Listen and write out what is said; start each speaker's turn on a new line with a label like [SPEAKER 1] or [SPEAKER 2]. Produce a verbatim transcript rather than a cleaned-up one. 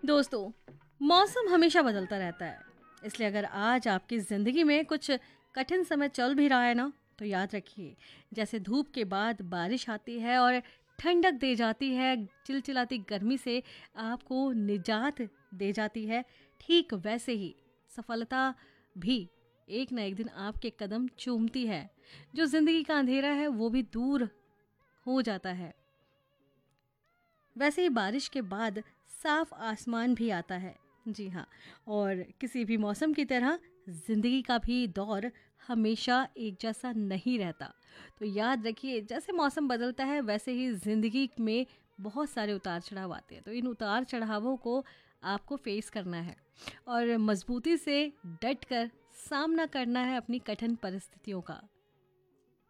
[SPEAKER 1] दोस्तों, मौसम हमेशा बदलता रहता है। इसलिए अगर आज आपकी ज़िंदगी में कुछ कठिन समय चल भी रहा है ना, तो याद रखिए, जैसे धूप के बाद बारिश आती है और ठंडक दे जाती है, चिलचिलाती गर्मी से आपको निजात दे जाती है, ठीक वैसे ही सफलता भी एक ना एक दिन आपके कदम चूमती है। जो ज़िंदगी का अंधेरा है, वो भी दूर हो जाता है। वैसे ही बारिश के बाद साफ आसमान भी आता है। जी हाँ। और किसी भी मौसम की तरह जिंदगी का भी दौर हमेशा एक जैसा नहीं रहता। तो याद रखिए, जैसे मौसम बदलता है वैसे ही जिंदगी में बहुत सारे उतार चढ़ाव आते हैं। तो इन उतार चढ़ावों को आपको फेस करना है और मजबूती से डट कर सामना करना है अपनी कठिन परिस्थितियों का।